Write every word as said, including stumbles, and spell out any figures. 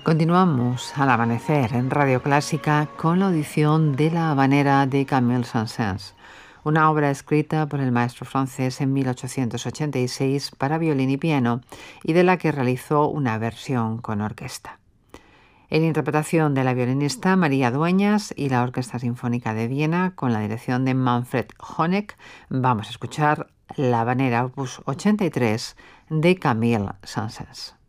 Continuamos al amanecer en Radio Clásica con la audición de La Habanera de Camille Saint-Saëns, una obra escrita por el maestro francés en mil ochocientos ochenta y seis para violín y piano y de la que realizó una versión con orquesta. En interpretación de la violinista María Dueñas y la Orquesta Sinfónica de Viena con la dirección de Manfred Honeck, vamos a escuchar La Habanera opus ochenta y tres de Camille Saint-Saëns.